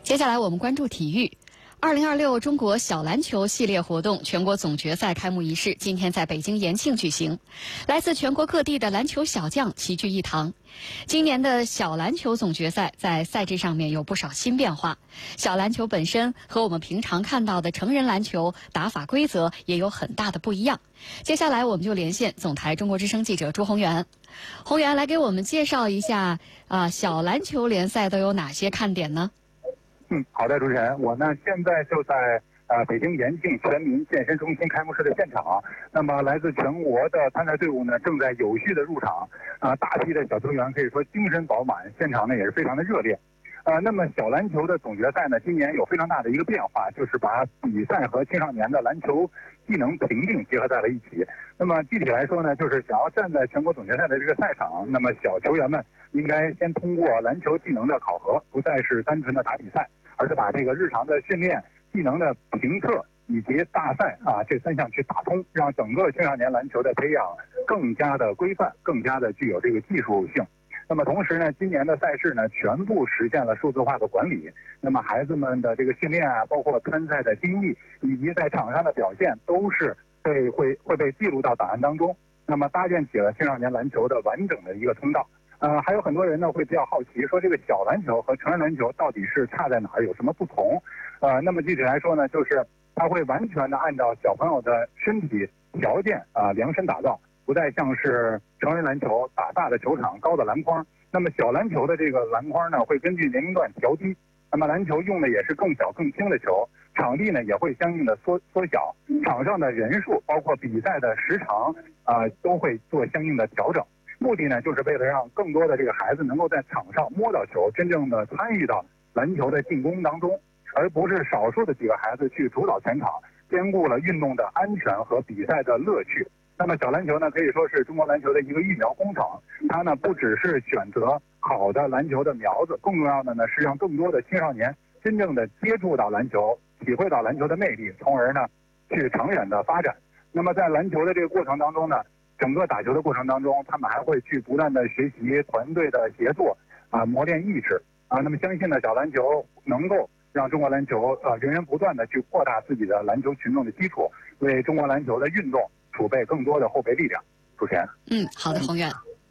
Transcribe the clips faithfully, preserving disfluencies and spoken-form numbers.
接下来我们关注体育。二零二六中国小篮球系列活动全国总决赛开幕仪式今天在北京延庆举行，来自全国各地的篮球小将齐聚一堂。今年的小篮球总决赛在赛制上面有不少新变化，小篮球本身和我们平常看到的成人篮球打法规则也有很大的不一样。接下来我们就连线总台中国之声记者朱宏源，宏源来给我们介绍一下啊，小篮球联赛都有哪些看点呢？ 嗯，好的，主持人，我呢现在就在呃北京延庆全民健身中心开幕式的现场。那么来自全国的参赛队伍呢正在有序的入场，啊、呃，大批的小球员可以说精神饱满，现场呢也是非常的热烈。呃，那么小篮球的总决赛呢，今年有非常大的一个变化，就是把比赛和青少年的篮球技能评定结合在了一起。那么具体来说呢，就是想要站在全国总决赛的这个赛场，那么小球员们应该先通过篮球技能的考核，不再是单纯的打比赛，而是把这个日常的训练、技能的评测以及大赛啊这三项去打通，让整个青少年篮球的培养更加的规范，更加的具有这个技术性。那么同时呢，今年的赛事呢全部实现了数字化的管理。那么孩子们的这个训练啊，包括参赛的经历以及在场上的表现，都是被会会被记录到档案当中。那么搭建起了青少年篮球的完整的一个通道。呃，还有很多人呢会比较好奇，说这个小篮球和成人篮球到底是差在哪儿，有什么不同？呃，那么具体来说呢，就是它会完全的按照小朋友的身体条件啊、呃、量身打造。不再像是成人篮球打大的球场、高的篮筐，那么小篮球的这个篮筐呢，会根据年龄段调低。那么篮球用的也是更小更轻的球，场地呢也会相应的缩缩小，场上的人数包括比赛的时长啊、呃、都会做相应的调整。目的呢就是为了让更多的这个孩子能够在场上摸到球，真正的参与到篮球的进攻当中，而不是少数的几个孩子去主导全场，兼顾了运动的安全和比赛的乐趣。那么小篮球呢，可以说是中国篮球的一个育苗工程。它呢不只是选择好的篮球的苗子，更重要的呢是让更多的青少年真正的接触到篮球，体会到篮球的魅力，从而呢去长远的发展。那么在篮球的这个过程当中呢，整个打球的过程当中，他们还会去不断的学习团队的协作啊，磨练意志啊。那么相信呢，小篮球能够让中国篮球呃源源不断的去扩大自己的篮球群众的基础，为中国篮球的运动储备更多的后备力量。主持人， 嗯，好的，宏源。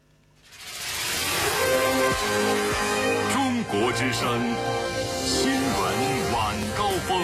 中国之声新闻晚高峰。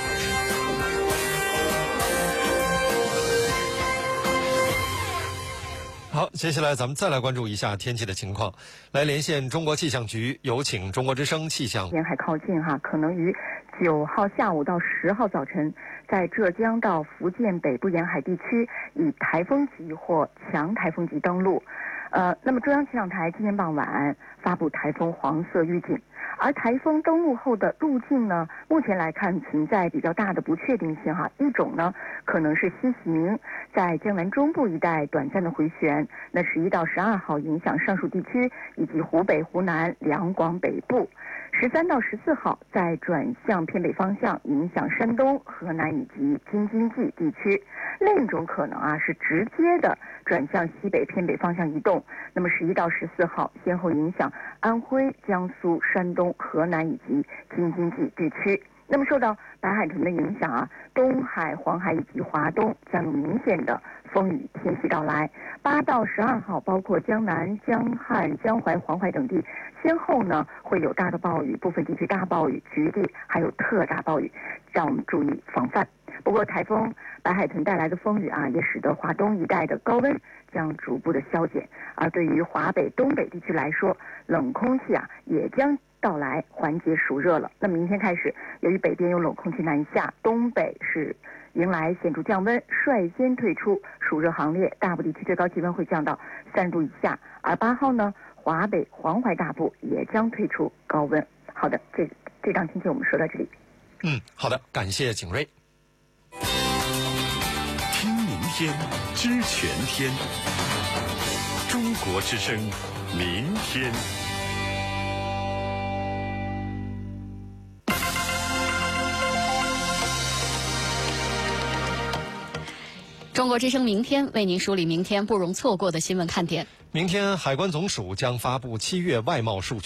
好，接下来咱们再来关注一下天气的情况。来连线中国气象局，有请中国之声气象。 沿海靠近哈，可能于九号下午到十号早晨，在浙江到福建北部沿海地区以台风级或强台风级登陆。呃，那么中央气象台今天傍晚发布台风黄色预警，而台风登陆后的路径呢，目前来看存在比较大的不确定性哈。一种呢，可能是西行，在江南中部一带短暂的回旋，那十一到十二号影响上述地区以及湖北、湖南、两广北部。十三到十四号再转向偏北方向，影响山东、河南以及京津冀地区。另一种可能啊是直接的转向西北偏北方向移动。那么十一到十四号先后影响安徽、江苏、山东、河南以及京津冀地区。那么受到白海豚的影响啊，东海、黄海以及华东将有明显的风雨天气到来。八到十二号，包括江南、江汉、江淮、黄淮等地，先后呢会有大的暴雨，部分地区大暴雨，局地还有特大暴雨，让我们注意防范。不过台风白海豚带来的风雨啊，也使得华东一带的高温将逐步的消减，而对于华北、东北地区来说，冷空气啊也将到来，缓解暑热了。那么明天开始，由于北边有冷空气南下，东北是迎来显著降温，率先退出暑热行列，大部地区最高气温会降到三十度以下。而八号呢，华北、黄淮大部也将退出高温。好的，这这张天气我们说到这里。 嗯，好的，感谢景睿。 听明天，知全天。中国之声，明天。 中国之声明天为您梳理明天不容错过的新闻看点。 明天海关总署将发布七月外贸数据。